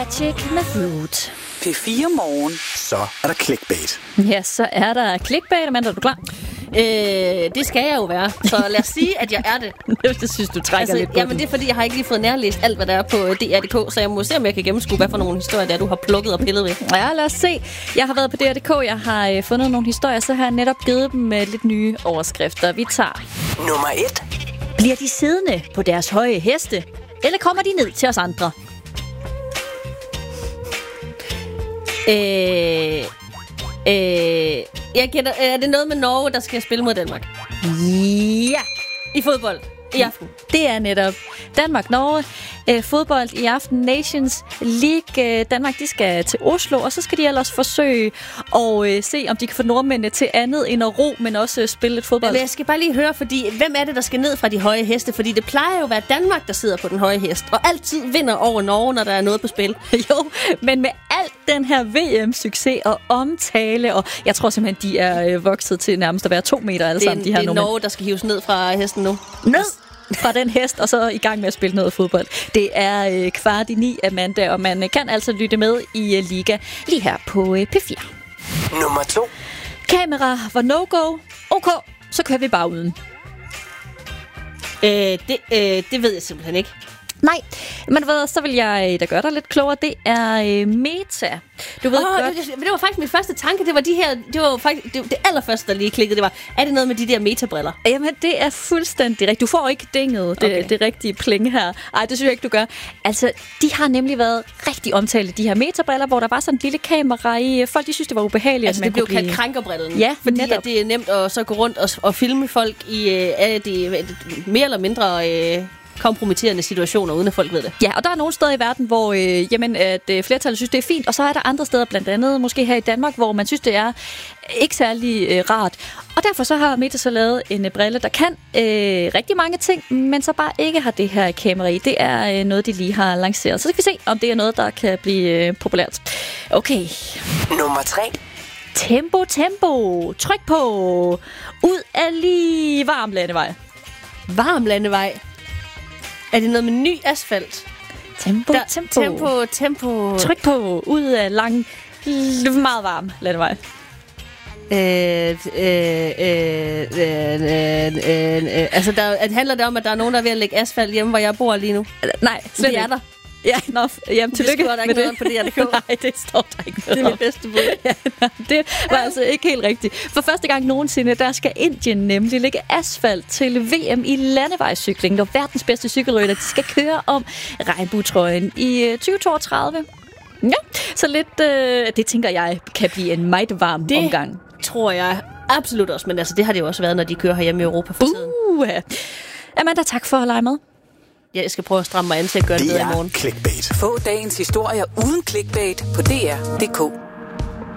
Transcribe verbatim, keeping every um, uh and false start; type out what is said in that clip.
Magic med Fruit. P fire Morgen. Så er der clickbait. Ja, så er der clickbait. Amanda, er du klar? Øh, det skal jeg jo være. Så lad os sige, at jeg er det. Det synes du trækker altså, lidt på jamen, den. det er fordi, jeg har ikke lige fået nærlæst alt, hvad der er på D R punktum d k, så jeg må se, om jeg kan gennemskue, hvad for nogle historier der du har plukket og pillet ved. Ja, lad os se. Jeg har været på D R punktum d k. Jeg har øh, fundet nogle historier, så har jeg netop givet dem øh, lidt nye overskrifter. Vi tager Nummer et. Bliver de siddende på deres høje heste, eller kommer de ned til os andre? Øh, øh, jeg gætter, er det noget med Norge, der skal spille mod Danmark? Ja, I fodbold? I aften? det er netop Danmark-Norge. Øh, fodbold i aften. Nations League. Øh, Danmark, de skal til Oslo, og så skal de ellers forsøge at øh, se, om de kan få nordmændene til andet end at ro, men også øh, spille lidt fodbold. Men jeg skal bare lige høre, fordi hvem er det, der skal ned fra de høje heste? Fordi det plejer jo at være Danmark, der sidder på den høje hest, og altid vinder over Norge, når der er noget på spil. Jo, men med alt den her V M-succes og omtale, og jeg tror simpelthen, de er øh, vokset til nærmest at være to meter alle Det er, sammen, de her det er nordmænd. Norge, der skal hives ned fra hesten nu. Ned fra den hest, og så i gang med at spille noget fodbold. Det er øh, kvart i ni, Amanda, og man kan altså lytte med i øh, Liga lige her på øh, P fire. Nummer to. Kamera var no-go. Okay, så kører vi bare uden. Øh, det, øh, det ved jeg simpelthen ikke. Nej, men ved, så vil jeg da gøre dig lidt klogere. Det er øh, Meta. Du ved oh, godt. det, det var faktisk min første tanke. Det var de her. Det var faktisk det, det allerførste, der lige klikkede. Det var, er det noget med de der metabriller? Jamen, det er fuldstændig rigtigt. Du får ikke dinget det, Okay. det rigtige pling her. Ej, det synes jeg ikke, du gør. Altså, de har nemlig været rigtig omtalte, de her metabriller, hvor der var sådan en lille kamera i. Folk, de synes, det var ubehageligt. Altså, at man det blev kunne kaldt blive... krænkerbrillen. Ja, fordi netop. at det er nemt at så gå rundt og, og filme folk i øh, er det, mere eller mindre øh, kompromitterende situationer, uden at folk ved det. Ja, og der er nogle steder i verden, hvor øh, jamen, at, øh, flertallet synes, det er fint, og så er der andre steder, blandt andet måske her i Danmark, hvor man synes, det er ikke særlig øh, rart. Og derfor så har Meta så lavet en øh, brille, der kan øh, rigtig mange ting, men så bare ikke har det her kamera i. Det er øh, noget, de lige har lanceret. Så skal vi se, om det er noget, der kan blive øh, populært. Okay. Nummer tre. Tempo, tempo. Tryk på. Ud af lige varm landevej. Varm landevej. Er det noget med ny asfalt? Tempo, Der, tempo. tempo, tempo. Tryk på. Ud af lang, meget varm landevej. Øh, øh, øh, øh, øh, øh, øh, altså, der, at handler det om, at der er nogen, der er ved at lægge asfalt hjemme, hvor jeg bor lige nu? Nej, slet Det er ikke. der. Ja, nå, jamen, tillykke står der ikke med noget det. om på D R punktum d k. Nej, det står der ikke noget Det er mit om. bedste bud. Ja, nej, det var altså ikke helt rigtigt. For første gang nogensinde, der skal Indien nemlig lægge asfalt til V M i landevejscykling, når verdens bedste cykelrytter, de skal køre om regnbuetrøjen i tyve toogtredive. Ja, så lidt, øh, det tænker jeg, kan blive en meget varm Det omgang. tror jeg absolut også, men altså, det har det jo også været, når de kører herhjemme i Europa for tiden. Uh, Amanda, tak for at lege med. Jeg skal prøve at stramme mig an til at gøre det Det bedre i er morgen. clickbait. Få dagens historier uden clickbait på D R punktum d k.